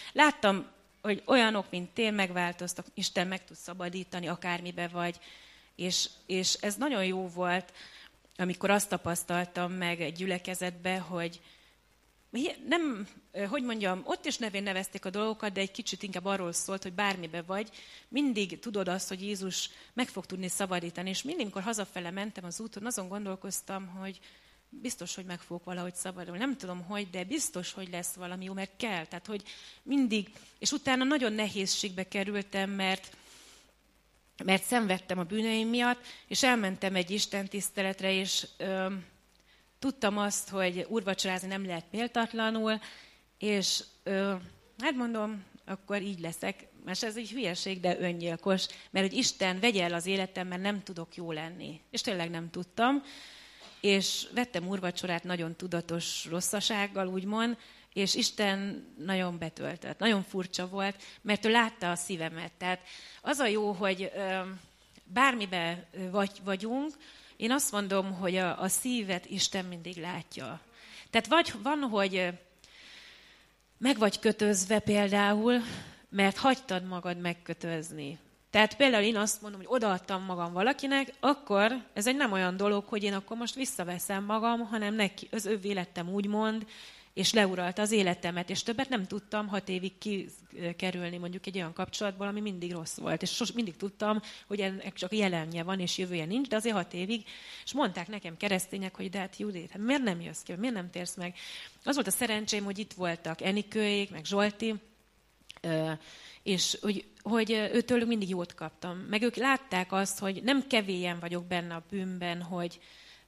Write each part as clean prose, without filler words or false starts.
Láttam, hogy olyanok, mint én megváltoztak, Isten meg tud szabadítani, akármibe vagy. És ez nagyon jó volt, amikor azt tapasztaltam meg egy gyülekezetbe, hogy nem, hogy mondjam, ott is nevén nevezték a dolgokat, de egy kicsit inkább arról szólt, hogy bármibe vagy, mindig tudod azt, hogy Jézus meg fog tudni szabadítani. És mindig, amikor hazafele mentem az úton, azon gondolkoztam, hogy biztos, hogy meg fogok valahogy szabadulni. Nem tudom, hogy, de biztos, hogy lesz valami jó, mert kell. Tehát, hogy mindig, és utána nagyon nehézségbe kerültem, mert szenvedtem a bűneim miatt, és elmentem egy istentiszteletre, és tudtam azt, hogy úrvacsorázni nem lehet méltatlanul, és hát mondom, akkor így leszek, mert ez egy hülyeség, de öngyilkos, mert hogy Isten vegye el az életemben, nem tudok jó lenni. És tényleg nem tudtam, és vettem úrvacsorát nagyon tudatos rosszasággal, úgymond, és Isten nagyon betöltött, nagyon furcsa volt, mert ő látta a szívemet. Tehát az a jó, hogy bármiben vagyunk, én azt mondom, hogy a szívet Isten mindig látja. Tehát van, hogy meg vagy kötözve például, mert hagytad magad megkötözni. Tehát például én azt mondom, hogy odaadtam magam valakinek, akkor ez egy nem olyan dolog, hogy én akkor most visszaveszem magam, hanem neki, az ő életem úgymond, és leuralta az életemet, és többet nem tudtam 6 évig kikerülni mondjuk egy olyan kapcsolatból, ami mindig rossz volt. És mindig tudtam, hogy ennek csak jelenje van, és jövője nincs, de azért 6 évig. És mondták nekem keresztények, hogy de hát Judit, hát miért nem jössz ki, miért nem térsz meg? Az volt a szerencsém, hogy itt voltak Enikőék, meg Zsolti, és hogy őtőlük mindig jót kaptam. Meg ők látták azt, hogy nem kevélyen vagyok benne a bűnben, hogy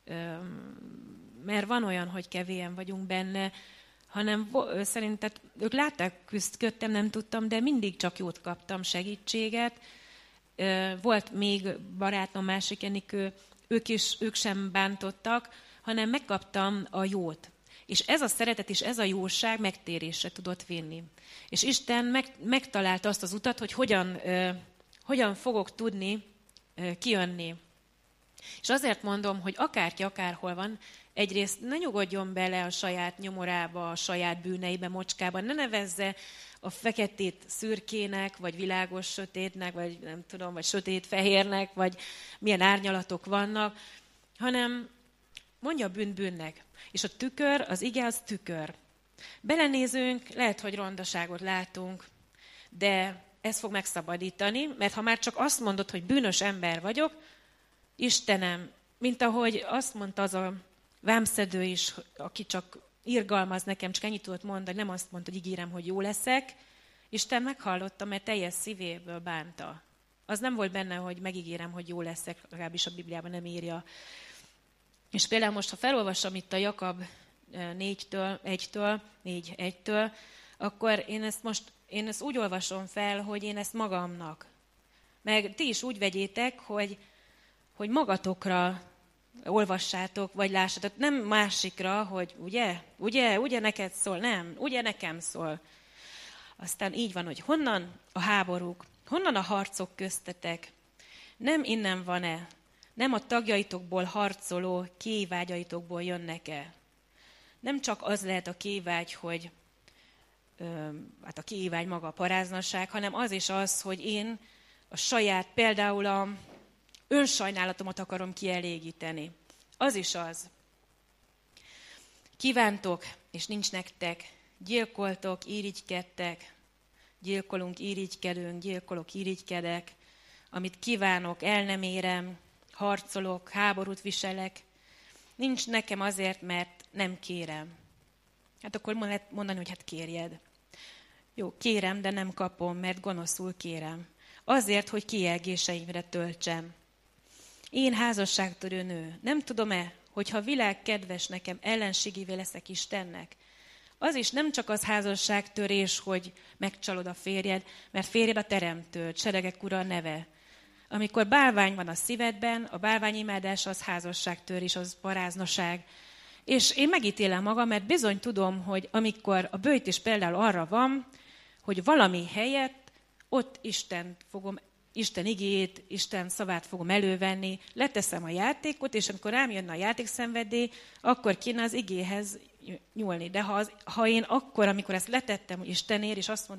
mert van olyan, hogy kevélyen vagyunk benne, hanem szerintem ők látták, küzdködtem, nem tudtam, de mindig csak jót kaptam, segítséget. Volt még barátom, másik Enikő, ők sem bántottak, hanem megkaptam a jót. És ez a szeretet és ez a jóság megtérésre tudott vinni. És Isten megtalálta azt az utat, hogy hogyan fogok tudni kijönni. És azért mondom, hogy akárki akárhol van, egyrészt ne nyugodjon bele a saját nyomorába, a saját bűneibe, mocskába, ne nevezze a feketét szürkének, vagy világos sötétnek, vagy nem tudom, vagy sötét-fehérnek, vagy milyen árnyalatok vannak, hanem mondja a bűnt bűnnek. És a tükör, az ige az tükör. Belenézünk, lehet, hogy rondaságot látunk, de ez fog megszabadítani, mert ha már csak azt mondod, hogy bűnös ember vagyok, Istenem, mint ahogy azt mondta az a vámszedő is, aki csak irgalmaz nekem, csak ennyit tudott mondani, nem azt mondta, hogy ígérem, hogy jó leszek. Isten meghallotta, mert teljes szívéből bánta. Az nem volt benne, hogy megígérem, hogy jó leszek, legalábbis a Bibliában nem írja. És például most, ha felolvasom itt a Jakab 4:1-től, akkor én ezt úgy olvasom fel, hogy én ezt magamnak. Meg ti is úgy vegyétek, hogy magatokra olvassátok, vagy lássátok, nem másikra, hogy ugye neked szól, nem, ugye nekem szól. Aztán így van, hogy honnan a háborúk, honnan a harcok köztetek, nem innen van-e, nem a tagjaitokból harcoló kévágyaitokból jönnek-e. Nem csak az lehet a kévágy, hogy hát a kévágy maga a paráznaság, hanem az is az, hogy én a saját, például a önsajnálatomat akarom kielégíteni. Az is az. Kívántok, és nincs nektek. Gyilkoltok, irigykedtek. Gyilkolunk, irigykedünk, gyilkolok, irigykedek. Amit kívánok, el nem érem. Harcolok, háborút viselek. Nincs nekem azért, mert nem kérem. Hát akkor lehet mondani, hogy hát kérjed. Jó, kérem, de nem kapom, mert gonoszul kérem. Azért, hogy kielgéseimre töltsem. Én házasságtörő nő. Nem tudom-e, hogyha a világ kedves nekem, ellenségévé leszek Istennek? Az is nem csak az házasságtörés, hogy megcsalod a férjed, mert férjed a teremtő, seregek ura a neve. Amikor bálvány van a szívedben, a bálványimádás az házasságtörés, az paráznaság. És én megítélem magam, mert bizony tudom, hogy amikor a böjtés például arra van, hogy valami helyett ott Isten igéjét, Isten szavát fogom elővenni, leteszem a játékot, és amikor rám jönne a játékszenvedély, akkor kéne az igéhez nyúlni. De ha én akkor, amikor ezt letettem Istenért, és azt mondom,